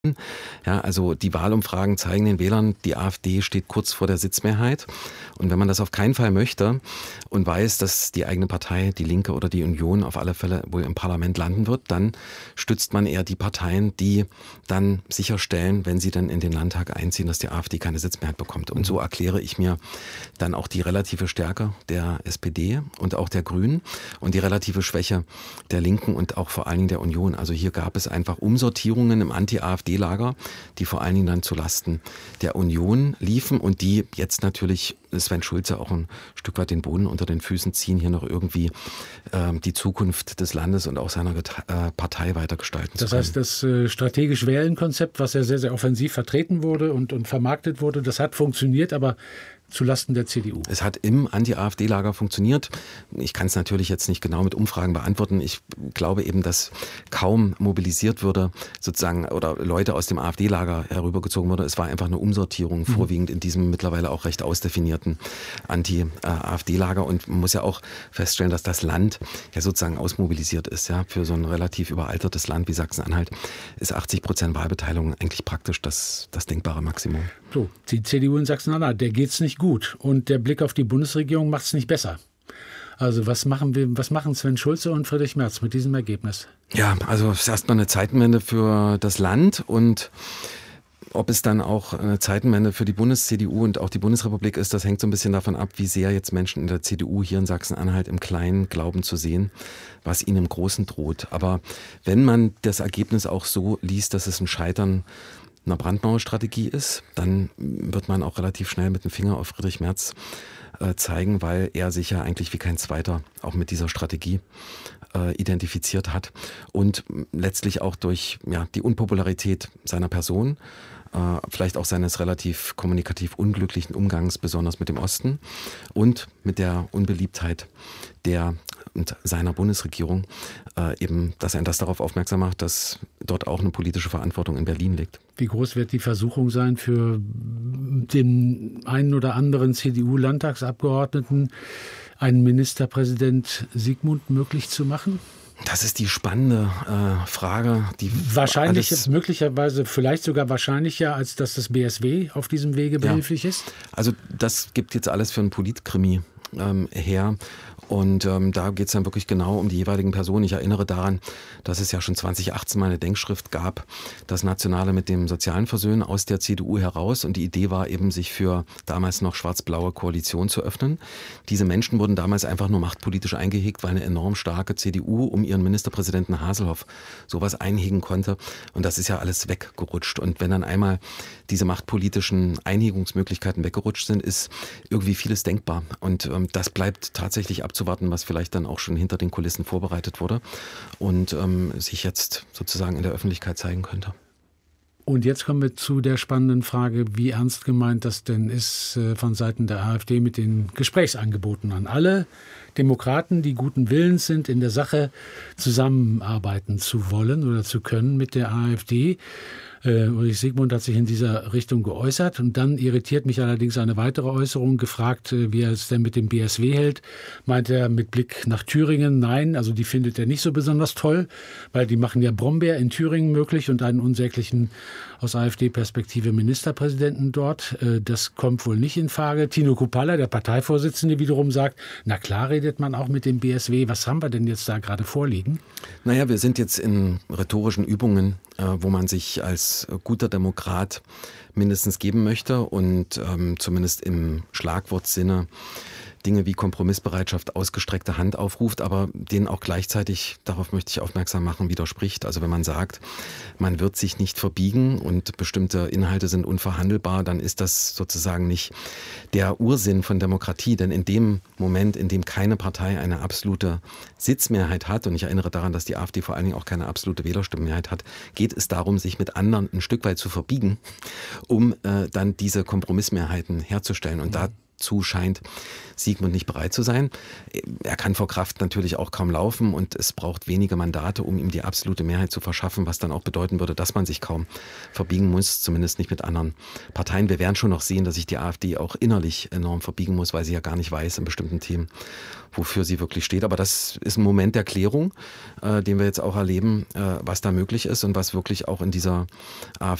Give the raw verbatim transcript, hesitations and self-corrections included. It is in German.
Ja, also die Wahlumfragen zeigen den Wählern, die AfD steht kurz vor der Sitzmehrheit. Und wenn man das auf keinen Fall möchte und weiß, dass die eigene Partei, die Linke oder die Union auf alle Fälle wohl im Parlament landen wird, dann stützt man eher die Parteien, die dann sicherstellen, wenn sie dann in den Landtag einziehen, dass die AfD keine Sitzmehrheit bekommt. Und so erkläre ich mir dann auch die relative Stärke der S P D und auch der Grünen und die relative Schwäche der Linken und auch vor allen Dingen der Union. Also hier gab es einfach Umsortierungen im Anti-AfD-Lager, die vor allen Dingen dann zulasten der Union liefen und die jetzt natürlich Sven Schulze auch ein Stück weit den Boden unter den Füßen ziehen, hier noch irgendwie äh, die Zukunft des Landes und auch seiner äh, Partei weitergestalten zu können. Das heißt, das äh, strategisch Wählen-Konzept, was ja sehr, sehr offensiv vertreten wurde und, und vermarktet wurde, das hat funktioniert, aber zulasten der C D U. Es hat im Anti-AfD-Lager funktioniert. Ich kann es natürlich jetzt nicht genau mit Umfragen beantworten. Ich glaube eben, dass kaum mobilisiert würde, sozusagen, oder Leute aus dem AfD-Lager herübergezogen wurde. Es war einfach eine Umsortierung, mhm. vorwiegend in diesem mittlerweile auch recht ausdefinierten Anti-AfD-Lager. Und man muss ja auch feststellen, dass das Land ja sozusagen ausmobilisiert ist. Ja, für so ein relativ überaltertes Land wie Sachsen-Anhalt ist achtzig Prozent Wahlbeteiligung eigentlich praktisch das, das denkbare Maximum. So, die C D U in Sachsen-Anhalt, der geht's nicht gut. Und der Blick auf die Bundesregierung macht es nicht besser. Also was machen wir, was machen Sven Schulze und Friedrich Merz mit diesem Ergebnis? Ja, also es ist erstmal eine Zeitenwende für das Land und ob es dann auch eine Zeitenwende für die Bundes-C D U und auch die Bundesrepublik ist, das hängt so ein bisschen davon ab, wie sehr jetzt Menschen in der C D U hier in Sachsen-Anhalt im Kleinen glauben zu sehen, was ihnen im Großen droht. Aber wenn man das Ergebnis auch so liest, dass es ein Scheitern einer Brandmauerstrategie ist, dann wird man auch relativ schnell mit dem Finger auf Friedrich Merz äh, zeigen, weil er sich ja eigentlich wie kein Zweiter auch mit dieser Strategie äh, identifiziert hat und letztlich auch durch ja, die Unpopularität seiner Person, äh, vielleicht auch seines relativ kommunikativ unglücklichen Umgangs, besonders mit dem Osten und mit der Unbeliebtheit der und seiner Bundesregierung äh, eben, dass er das darauf aufmerksam macht, dass dort auch eine politische Verantwortung in Berlin liegt. Wie groß wird die Versuchung sein für den einen oder anderen C D U-Landtagsabgeordneten, einen Ministerpräsident Sigmund möglich zu machen? Das ist die spannende äh, Frage. Die wahrscheinlich, alles, möglicherweise, vielleicht sogar wahrscheinlicher, als dass das B S W auf diesem Wege behilflich ja. ist? Also das gibt jetzt alles für einen Politkrimi ähm, her. Und ähm, da geht es dann wirklich genau um die jeweiligen Personen. Ich erinnere daran, dass es ja schon zwanzig achtzehn mal eine Denkschrift gab, das Nationale mit dem sozialen Versöhnen aus der C D U heraus. Und die Idee war eben, sich für damals noch schwarz-blaue Koalition zu öffnen. Diese Menschen wurden damals einfach nur machtpolitisch eingehegt, weil eine enorm starke C D U um ihren Ministerpräsidenten Haselhoff sowas einhegen konnte. Und das ist ja alles weggerutscht. Und wenn dann einmal diese machtpolitischen Einhegungsmöglichkeiten weggerutscht sind, ist irgendwie vieles denkbar. Und ähm, das bleibt tatsächlich abzuwarten, was vielleicht dann auch schon hinter den Kulissen vorbereitet wurde und ähm, sich jetzt sozusagen in der Öffentlichkeit zeigen könnte. Und jetzt kommen wir zu der spannenden Frage, wie ernst gemeint das denn ist äh, von Seiten der AfD mit den Gesprächsangeboten an alle Demokraten, die guten Willens sind, in der Sache zusammenarbeiten zu wollen oder zu können mit der AfD. Ulrich Sigmund hat sich in dieser Richtung geäußert und dann irritiert mich allerdings eine weitere Äußerung, gefragt, wie er es denn mit dem B S W hält. Meint er mit Blick nach Thüringen, nein, also die findet er nicht so besonders toll, weil die machen ja Brombeer in Thüringen möglich und einen unsäglichen, aus AfD-Perspektive, Ministerpräsidenten dort. Das kommt wohl nicht in Frage. Tino Kruppalla, der Parteivorsitzende, wiederum sagt, na klar redet man auch mit dem B S W. Was haben wir denn jetzt da gerade vorliegen? Naja, wir sind jetzt in rhetorischen Übungen, wo man sich als guter Demokrat mindestens geben möchte und ähm, zumindest im Schlagwortsinne Dinge wie Kompromissbereitschaft, ausgestreckte Hand aufruft, aber denen auch gleichzeitig, darauf möchte ich aufmerksam machen, widerspricht. Also wenn man sagt, man wird sich nicht verbiegen und bestimmte Inhalte sind unverhandelbar, dann ist das sozusagen nicht der Ursinn von Demokratie. Denn in dem Moment, in dem keine Partei eine absolute Sitzmehrheit hat, und ich erinnere daran, dass die AfD vor allen Dingen auch keine absolute Wählerstimmenmehrheit hat, geht es darum, sich mit anderen ein Stück weit zu verbiegen, um äh, dann diese Kompromissmehrheiten herzustellen. Und da zu scheint Sigmund nicht bereit zu sein. Er kann vor Kraft natürlich auch kaum laufen und es braucht wenige Mandate, um ihm die absolute Mehrheit zu verschaffen, was dann auch bedeuten würde, dass man sich kaum verbiegen muss, zumindest nicht mit anderen Parteien. Wir werden schon noch sehen, dass sich die AfD auch innerlich enorm verbiegen muss, weil sie ja gar nicht weiß in bestimmten Themen, wofür sie wirklich steht. Aber das ist ein Moment der Klärung, äh, den wir jetzt auch erleben, äh, was da möglich ist und was wirklich auch in dieser AfD